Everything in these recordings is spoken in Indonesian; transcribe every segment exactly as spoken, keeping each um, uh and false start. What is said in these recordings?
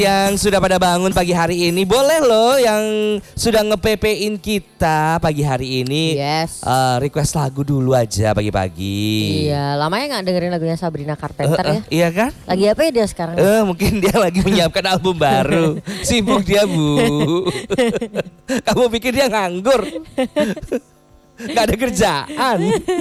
Yang sudah pada bangun pagi hari ini, boleh loh yang sudah nge-P P-in kita pagi hari ini. Yes. uh, Request lagu dulu aja pagi-pagi. Iya, lamanya gak dengerin lagunya Sabrina Carpenter uh, uh, ya. Iya kan? Lagi apa ya dia sekarang? Uh, mungkin dia lagi menyiapkan album baru. Sibuk dia, Bu. Kamu pikir dia nganggur? Gak ada kerjaan.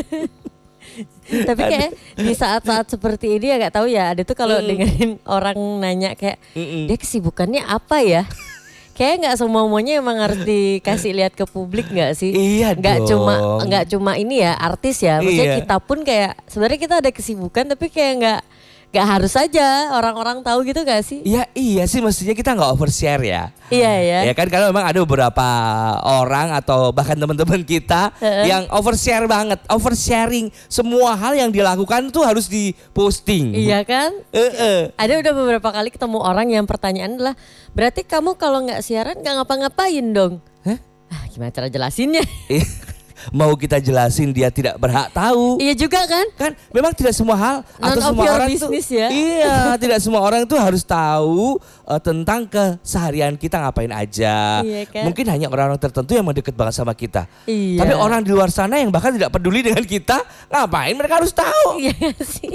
Tapi kayak di saat-saat seperti ini ya gak tahu ya, ada tuh kalau mm. dengerin orang nanya kayak Mm-mm. dia kesibukannya apa ya? Kayak nggak semuanya emang harus dikasih lihat ke publik nggak sih? Iya nggak dong. cuma nggak cuma ini ya artis ya, maksudnya iya. kita pun kayak sebenarnya kita ada kesibukan tapi kayak nggak nggak harus aja orang-orang tahu gitu gak sih? Iya iya sih, mestinya kita nggak overshare ya. Iya ya. Ya kan, karena memang ada beberapa orang atau bahkan teman-teman kita uh-uh. yang overshare banget, oversharing semua hal yang dilakukan tuh harus diposting. Iya kan? Uh-uh. Ada udah beberapa kali ketemu orang yang pertanyaan adalah, berarti kamu kalau nggak siaran nggak ngapa-ngapain dong? Hah? Ah, gimana cara jelasinnya? Mau kita jelasin dia tidak berhak tahu. Iya juga kan? Kan memang tidak semua hal non atau semua orang tuh ya? Iya, tidak semua orang tuh harus tahu uh, tentang keseharian kita ngapain aja. Iya kan? Mungkin hanya orang-orang tertentu yang mendekat banget sama kita. Iya. Tapi orang di luar sana yang bahkan tidak peduli dengan kita, ngapain mereka harus tahu? Iya sih.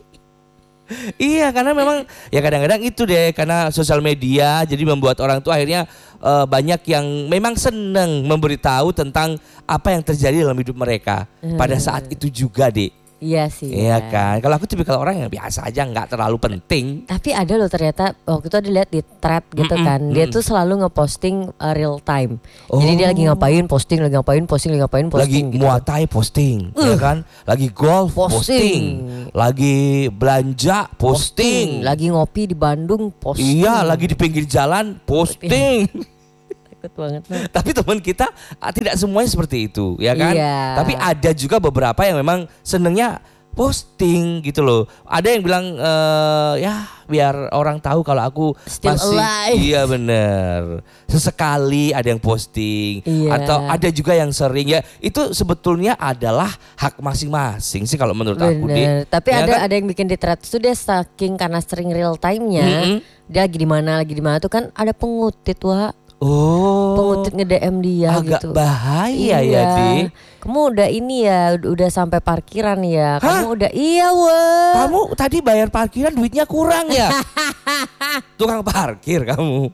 Iya, karena memang ya kadang-kadang itu deh, karena sosial media jadi membuat orang tuh akhirnya uh, banyak yang memang seneng memberitahu tentang apa yang terjadi dalam hidup mereka hmm. pada saat itu juga, Dek. Iya sih. Iya ya. kan. Kalau aku tipikal orang yang biasa aja, nggak terlalu penting. Tapi ada loh ternyata waktu itu ada lihat di thread gitu mm-mm, kan. Dia mm-mm. tuh selalu ngeposting uh, real time. Oh. Jadi dia lagi ngapain posting, lagi ngapain posting, lagi ngapain posting. Lagi gitu. Muay Thai posting, uh. ya kan. Lagi golf posting. posting. Lagi belanja posting. posting. Lagi ngopi di Bandung posting. Iya, lagi di pinggir jalan posting. Banget. Tapi teman kita tidak semuanya seperti itu, ya kan? Iya. Tapi ada juga beberapa yang memang senengnya posting gitu loh. Ada yang bilang e, ya biar orang tahu kalau aku still masih alive. Iya bener. Sesekali ada yang posting, iya. atau ada juga yang sering ya. Itu sebetulnya adalah hak masing-masing sih kalau menurut bener. aku, Dik. Tapi ya ada kan? ada yang bikin di thread itu dia saking karena sering real time-nya, mm-hmm. dia lagi di mana lagi di mana tuh kan ada pengutit, wah. Oh, pengutit nge-D M dia agak gitu. bahaya iya. ya, Di. Kamu udah ini ya, udah sampai parkiran ya. Hah? Kamu udah iya wah. Kamu tadi bayar parkiran duitnya kurang ya? Tukang parkir kamu.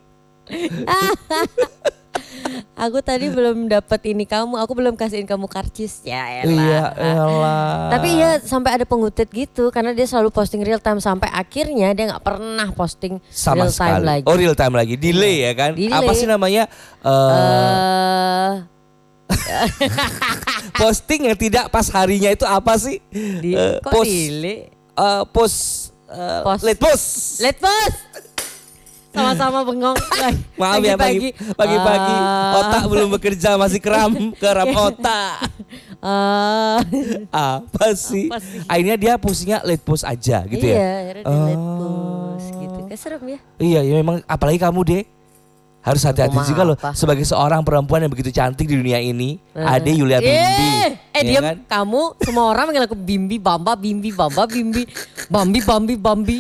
Aku tadi belum dapat ini kamu, aku belum kasihin kamu karcis ya elah. Iya elah. Tapi ya sampai ada pengutit gitu karena dia selalu posting real time sampai akhirnya dia nggak pernah posting sama real time sekali. lagi. Oh real time lagi, delay ya kan? Delay. Apa sih namanya? Uh... Uh... posting yang tidak pas harinya itu apa sih? Di, uh, kok post, delay? Uh, post, uh, post, late post, late post. Sama-sama bengong. Maaf ya pagi pagi-pagi uh... otak belum bekerja, masih kram kram otak. Uh... Apa sih? Apa sih? Akhirnya dia postingnya late post aja gitu iya, ya. Iya, akhirnya dia late post gitu. Kayak serem ya. Iya, ya memang apalagi kamu, Dek. Harus hati-hati oh, juga loh apa? sebagai seorang perempuan yang begitu cantik di dunia ini. Uh. Ade Yulia Bimbi. Eh, eh ya diam kan? Kamu semua orang manggil aku Bimbi, Bamba, Bimbi, Bamba, Bimbi, Bambi, Bambi, Bambi.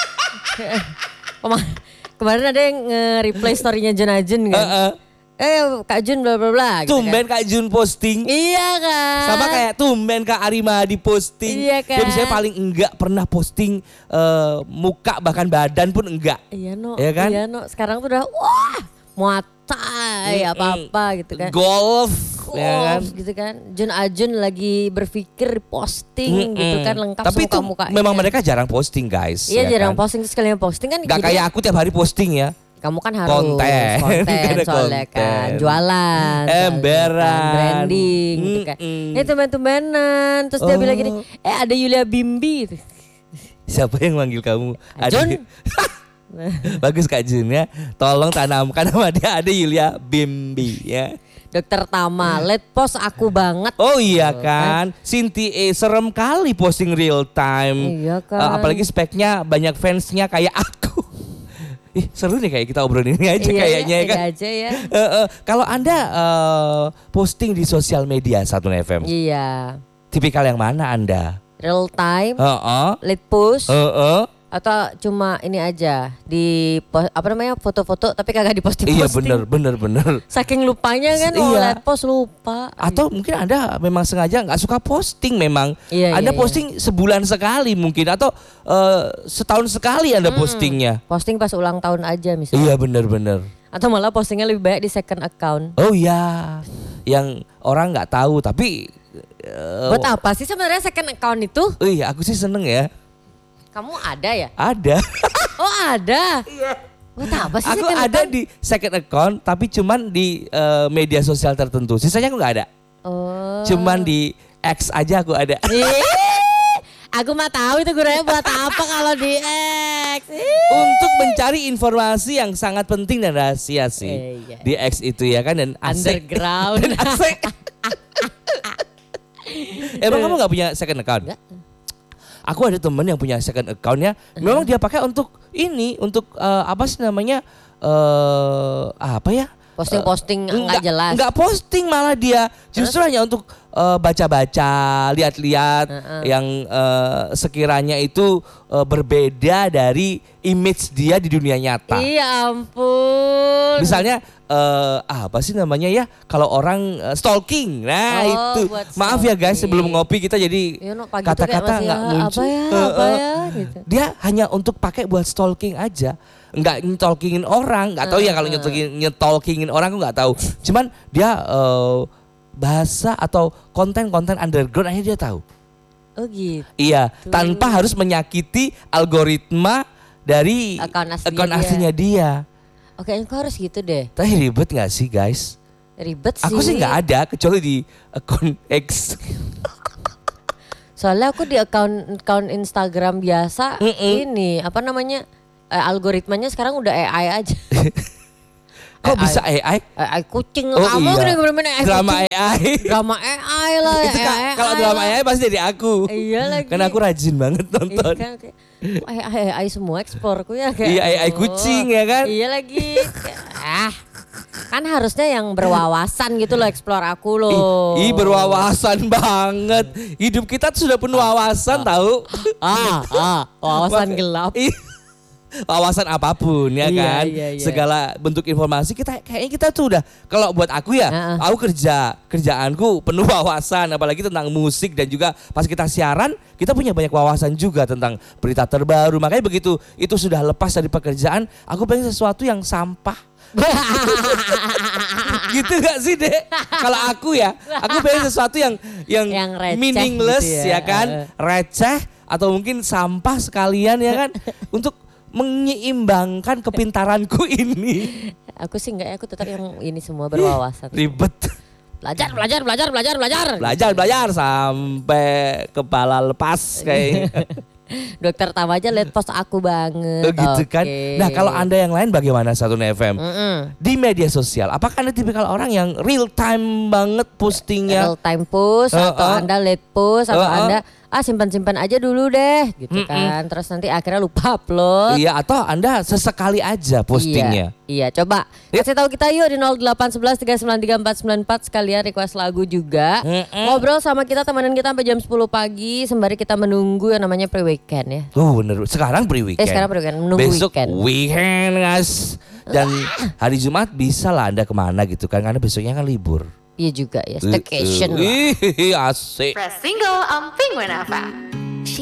Kemarin ada yang nge-replay story-nya Jun Ajun kan. Uh, uh. Eh Kak Jun bla bla bla gitu. Tumben kan. Kak Jun posting. Iya kan. Sama kayak tumben Kak Arima di posting. Iya kan. Dia biasanya paling enggak pernah posting uh, muka bahkan badan pun enggak. Iya no. Iya kan? Iya no. Sekarang tuh udah wah Muay Thai mm-hmm. apa-apa gitu kan. Golf. Golf ya kan? gitu kan. Jun Ajun lagi berpikir posting mm-hmm. gitu kan lengkap tapi semua muka. Tapi memang mereka jarang posting guys. Iya ya jarang kan? posting, sekalian posting kan. Gak kayak aku tiap hari posting ya. Kamu kan harus konten, konten soalnya konten. kan jualan, emberan, kan, branding, mm, gitu kan. Ini mm. tumben-tumbenan, terus oh. dia bilang gini, eh ada Yulia Bimbi. Siapa yang manggil kamu? Jun. Bagus Kak Jun ya. Tolong tanamkan nama dia, ada Yulia Bimbi ya. Dokter Tama, late post aku banget. Oh iya kan, Sinti eh, serem kali posting real time. Iya kan. Uh, apalagi speknya banyak fansnya kayak aku. Ih seru nih kayak kita obrolin ini aja iya, kayaknya iya, kan. aja ya. uh, uh, Kalau Anda uh, posting di sosial media satu F M. Iya. Tipikal yang mana Anda? Real time, uh-uh. late post, uh-uh. Atau cuma ini aja di po- apa namanya foto-foto tapi kagak diposting-posting. Iya bener bener bener. Saking lupanya kan, oh Iya. liat post lupa. Atau mungkin Anda memang sengaja nggak suka posting memang. Iya, Anda iya, posting sebulan sekali mungkin atau eh, setahun sekali Anda postingnya. Posting pas ulang tahun aja misalnya. Iya bener-bener. Atau malah postingnya lebih banyak di second account. Oh iya, yang orang nggak tahu tapi. eh, Buat apa sih sebenarnya second account itu? Oh iya, aku sih seneng ya. Kamu ada ya? Ada. Oh ada. Buat apa sih Aku second ada account? di second account tapi cuman di eh, media sosial tertentu. Sisanya aku nggak ada. Oh. Cuman di X aja aku ada. Ih, aku mah tahu itu gunanya buat apa kalau di X. Ih. Untuk mencari informasi yang sangat penting dan rahasia sih. Eh, iya. Di X itu ya kan dan asik. Underground. Dan asik. Emang kamu nggak punya second account? Enggak. Aku ada temen yang punya second accountnya. Memang dia pakai untuk ini, untuk eh, apa sih namanya? eh apa ya? Posting-posting Eh, nggak jelas. Enggak posting malah dia. Justru hanya untuk eh, baca-baca, lihat-lihat Heeh. yang eh, sekiranya itu eh, berbeda dari image dia di dunia nyata. Iya ampun. Misalnya eh, apa sih namanya ya? Kalau orang eh, stalking. Nah, Oh, itu. buat Maaf ya guys, stalking. sebelum ngopi kita jadi Iya, no, pagi tuh kayak kata-kata masih, nggak "Ah, muncul. apa ya, Eh, apa eh. ya?" gitu. Dia hanya untuk pakai buat stalking aja. Enggak nytalkingin orang, nggak tahu ya kalau nytalkingin, nytalkingin orang aku nggak tahu. Cuman dia eh, bahasa atau konten-konten underground akhirnya dia tahu. Oh gitu. Iya, tanpa harus menyakiti algoritma dari Akun aslinya akun dia. aslinya dia. Oke, kok harus gitu deh. Tapi ribet nggak sih guys? Ribet sih. Aku sih nggak ada kecuali di akun X. Soalnya aku di account account Instagram biasa Mm-mm. ini apa namanya eh, algoritmanya sekarang udah A I aja. Kok A I. bisa A I? A I kucing. Oh Kamu iya. kan bener-bener A I Drama kucing. A I. Drama A I lah. Itu A I, Kak, A I kalau drama lah. A I pasti dari aku. Iya lagi. Karena aku rajin banget Iya nonton. kan, kayak, kok A I, A I semua eksplorku ya kayak. Iya, A I oh, kucing ya kan? Iya lagi. Ah, kan harusnya yang berwawasan gitu loh explore aku loh. Ih, berwawasan banget. Hidup kita tuh sudah penuh wawasan tahu. Ah, ah, wawasan Maka- gelap. Ih, wawasan apapun ya Iya, kan. iya, iya. Segala bentuk informasi kita kayaknya kita tuh udah kalau buat aku ya, Heeh. aku kerja, kerjaanku penuh wawasan apalagi tentang musik dan juga pas kita siaran kita punya banyak wawasan juga tentang berita terbaru. Makanya begitu itu sudah lepas dari pekerjaan, aku pengen sesuatu yang sampah. Gitu gak sih Dek? Kalau aku ya, aku pengen sesuatu yang yang, Yang receh meaningless gitu ya. ya. kan, receh atau mungkin sampah sekalian ya kan, untuk menyeimbangkan kepintaranku ini. Aku sih enggak ya, aku tetap yang ini semua berwawasan. Ribet. Belajar, belajar, belajar, belajar, belajar. Belajar belajar sampai kepala lepas kayaknya. Dokter Tama aja lihat post aku banget. Oh, gitu kan. Oke. Nah kalau Anda yang lain bagaimana Satu F M? Mm-mm. Di media sosial, apakah Anda tipikal orang yang real time banget postingnya? Real time post Uh, atau uh. Anda late post atau Uh, uh. Anda ah simpan-simpan aja dulu deh gitu Mm-mm. kan. Terus nanti akhirnya lupa upload. Iya, atau Anda sesekali aja postingnya. Iya, iya, coba Yuk. kasih tahu kita yuk di nol delapan satu satu tiga sembilan tiga empat sembilan empat sekalian request lagu juga. Mm-mm. Ngobrol sama kita temenan kita sampai jam sepuluh pagi sembari kita menunggu yang namanya pre-weekend ya. Oh bener, sekarang pre-weekend. Eh sekarang pre-weekend, menunggu Besok weekend. weekend guys. Dan hari Jumat bisa lah Anda kemana gitu kan, karena besoknya kan libur. Iya juga ya, staycation lah. Ih, asik. Press single on Penguin F M.